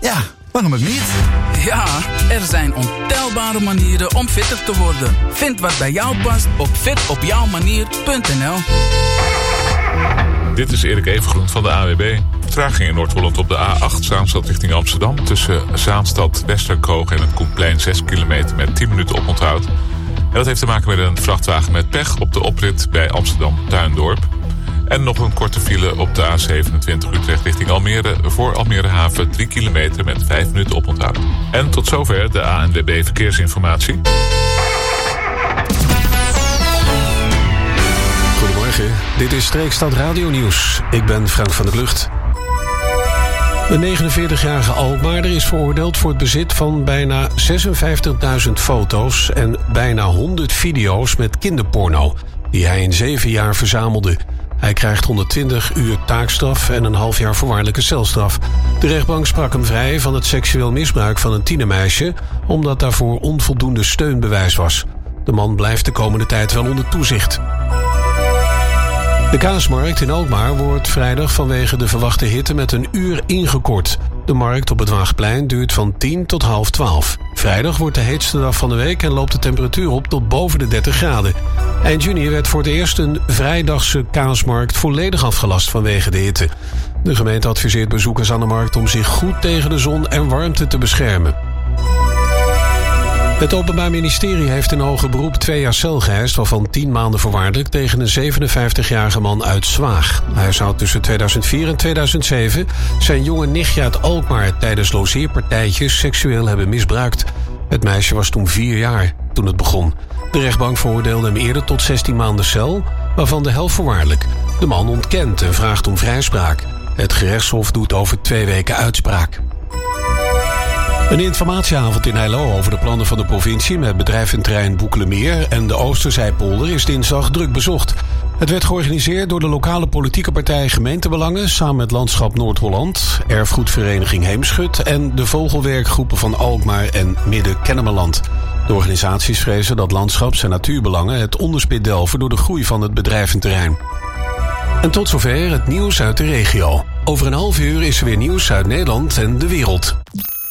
Ja, waarom ook niet? Ja, er zijn ontelbare manieren om fitter te worden. Vind wat bij jou past op fitopjouwmanier.nl. Dit is Erik Evengroen van de AWB. Vertraging in Noord-Holland op de A8 Zaanstad richting Amsterdam. Tussen Zaanstad, Westerkoog en het Koenplein 6 kilometer met 10 minuten oponthoud. En dat heeft te maken met een vrachtwagen met pech op de oprit bij Amsterdam-Tuindorp. En nog een korte file op de A27 Utrecht richting Almere. Voor Almere Haven 3 kilometer met 5 minuten oponthoud. En tot zover de ANWB Verkeersinformatie. Goedemorgen, dit is Streekstad Radio Nieuws. Ik ben Frank van der Klucht. De 49-jarige Alkmaarder is veroordeeld voor het bezit van bijna 56.000 foto's en bijna 100 video's met kinderporno, die hij in 7 jaar verzamelde. Hij krijgt 120 uur taakstraf en een half jaar voorwaardelijke celstraf. De rechtbank sprak hem vrij van het seksueel misbruik van een tienermeisje, omdat daarvoor onvoldoende steunbewijs was. De man blijft de komende tijd wel onder toezicht. De kaasmarkt in Alkmaar wordt vrijdag vanwege de verwachte hitte met een uur ingekort. De markt op het Waagplein duurt van 10 tot 11:30. Vrijdag wordt de heetste dag van de week en loopt de temperatuur op tot boven de 30 graden. Eind juni werd voor het eerst een vrijdagse kaasmarkt volledig afgelast vanwege de hitte. De gemeente adviseert bezoekers aan de markt om zich goed tegen de zon en warmte te beschermen. Het Openbaar Ministerie heeft in hoger beroep 2 jaar cel geëist, waarvan 10 maanden voorwaardelijk, tegen een 57-jarige man uit Zwaag. Hij zou tussen 2004 en 2007 zijn jonge nichtje uit Alkmaar tijdens logeerpartijtjes seksueel hebben misbruikt. Het meisje was toen 4 jaar toen het begon. De rechtbank veroordeelde hem eerder tot 16 maanden cel, waarvan de helft voorwaardelijk. De man ontkent en vraagt om vrijspraak. Het gerechtshof doet over 2 weken uitspraak. Een informatieavond in Heilo over de plannen van de provincie met bedrijventerrein Boekelemeer en de Oosterzijpolder is dinsdag druk bezocht. Het werd georganiseerd door de lokale politieke partij Gemeentebelangen samen met Landschap Noord-Holland, Erfgoedvereniging Heemschut en de vogelwerkgroepen van Alkmaar en Midden-Kennemerland. De organisaties vrezen dat landschaps- en natuurbelangen het onderspit delven door de groei van het bedrijventerrein. En tot zover het nieuws uit de regio. Over een half uur is er weer nieuws uit Nederland en de wereld.